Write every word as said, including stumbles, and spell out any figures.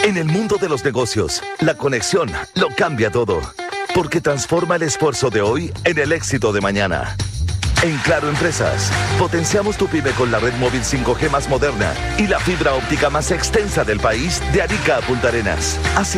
En el mundo de los negocios, la conexión lo cambia todo, porque transforma el esfuerzo de hoy en el éxito de mañana. En Claro Empresas, potenciamos tu pyme con la red móvil cinco G más moderna y la fibra óptica más extensa del país de Arica a Punta Arenas. Así